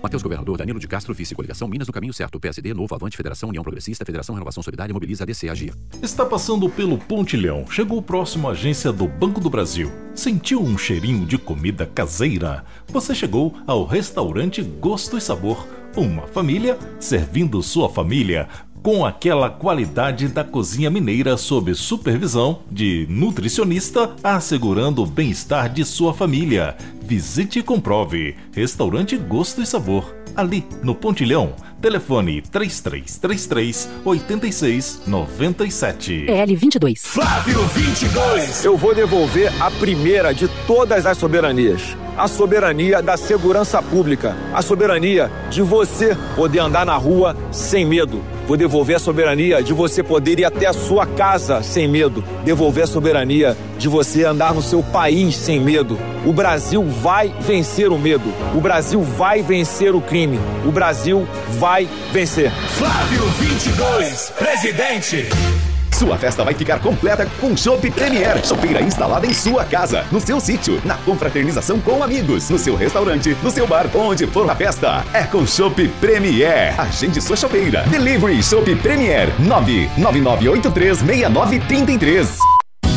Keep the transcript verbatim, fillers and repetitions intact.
Matheus Governador, Danilo de Castro, Vice Coligação Minas no Caminho Certo, P S D, Novo, Avante, Federação União Progressista, Federação Renovação Solidária, Mobiliza, A D C, Agia. Está passando pelo Pontilhão, chegou próximo à agência do Banco do Brasil. Sentiu um cheirinho de comida caseira? Você chegou ao restaurante Gosto e Sabor. Uma família servindo sua família com aquela qualidade da cozinha mineira sob supervisão de nutricionista, assegurando o bem-estar de sua família. Visite e comprove. Restaurante Gosto e Sabor, ali no Pontilhão. Telefone três três três três, oito seis nove sete. E L vinte e dois. Flávio vinte e dois. Eu vou devolver a primeira de todas as soberanias. A soberania da segurança pública. A soberania de você poder andar na rua sem medo. Vou devolver a soberania de você poder ir até a sua casa sem medo. Devolver a soberania de você andar no seu país sem medo. O Brasil vai vencer o medo. O Brasil vai vencer o crime. O Brasil vai vencer. Flávio vinte e dois, presidente. Sua festa vai ficar completa com Chopp Premier. Chopeira instalada em sua casa, no seu sítio, na confraternização com amigos, no seu restaurante, no seu bar, onde for a festa. É com Chopp Premier. Agende sua chopeira. Delivery Chopp Premier. nove nove nove oito três seis nove três três.